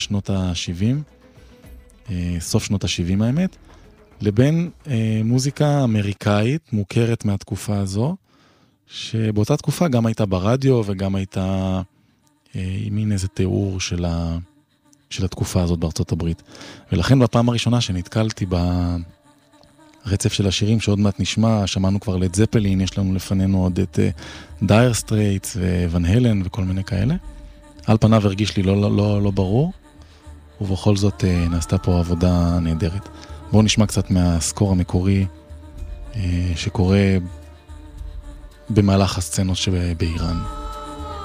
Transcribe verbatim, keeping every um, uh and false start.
שנות ה-שבעים, סוף שנות ה-שבעים האמת, לבין מוזיקה אמריקאית מוכרת מהתקופה הזו, שבאותה תקופה גם הייתה ברדיו וגם הייתה עם מין איזה תיאור של, ה, של התקופה הזאת בארצות הברית. ולכן בפעם הראשונה שנתקלתי ברצף של השירים שעוד מעט נשמע, שמענו כבר לד זפלין, יש לנו לפנינו עוד את דייר סטרייטס וון הלן וכל מיני כאלה. על פניו הרגיש לי לא, לא, לא, לא ברור, ובכל זאת נעשתה פה עבודה נהדרת. בואו נשמע קצת מהסקור המקורי שקורה במהלך הסצנות שבאיראן.